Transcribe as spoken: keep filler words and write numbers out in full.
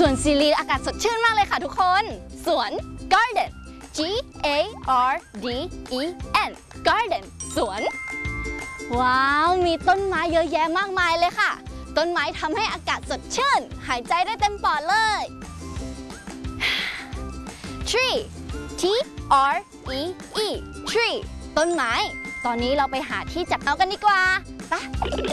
ส่วนซีรีอากาศสดชื่นมากเลยค่ะทุกคนสวน garden G A R D E N garden สวนว้าวมีต้นไม้เยอะแยะมากมายเลยค่ะต้นไม้ทำให้อากาศสดชื่นหายใจได้เต็มปอดเลย tree T R E E tree ต้นไม้ตอนนี้เราไปหาที่จับเอากันดีกว่าไป